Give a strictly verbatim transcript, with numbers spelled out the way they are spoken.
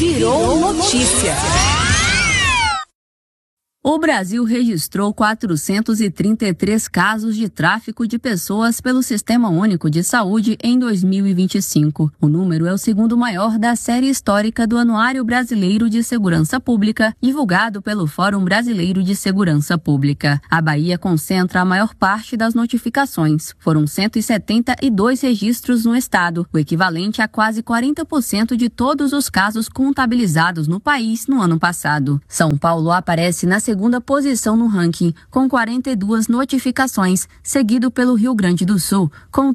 Virou notícia. O Brasil registrou quatrocentos e trinta e três casos de tráfico de pessoas pelo Sistema Único de Saúde em dois mil e vinte e cinco. O número é o segundo maior da série histórica do Anuário Brasileiro de Segurança Pública, divulgado pelo Fórum Brasileiro de Segurança Pública. A Bahia concentra a maior parte das notificações. Foram cento e setenta e dois registros no estado, o equivalente a quase quarenta por cento de todos os casos contabilizados no país no ano passado. São Paulo aparece na segunda segunda posição no ranking, com quarenta e duas notificações, seguido pelo Rio Grande do Sul, com